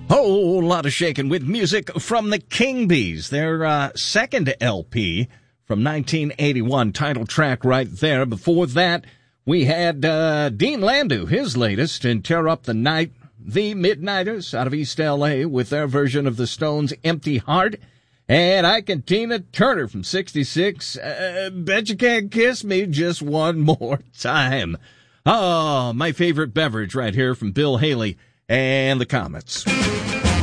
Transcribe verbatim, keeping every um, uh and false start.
Whole lot of shaking with music from the King Bees, their uh, second L P from nineteen eighty-one, title track right there. Before that, we had uh, Dean Landau, his latest, and Tear Up the Night. The Midnighters out of East L A with their version of the Stones' Empty Heart. And Ike and Tina Turner from sixty-six, uh, Bet You Can't Kiss Me Just One More Time. Oh, my favorite beverage right here from Bill Haley and the Comets.